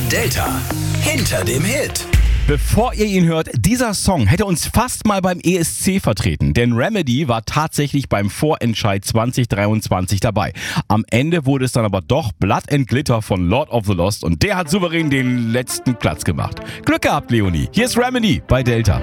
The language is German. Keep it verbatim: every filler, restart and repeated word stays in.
Delta. Hinter dem Hit. Bevor ihr ihn hört, dieser Song hätte uns fast mal beim E S C vertreten, denn Remedy war tatsächlich beim Vorentscheid zwanzig dreiundzwanzig dabei. Am Ende wurde es dann aber doch Blood and Glitter von Lord of the Lost und der hat souverän den letzten Platz gemacht. Glück gehabt, Leonie. Hier ist Remedy bei Delta.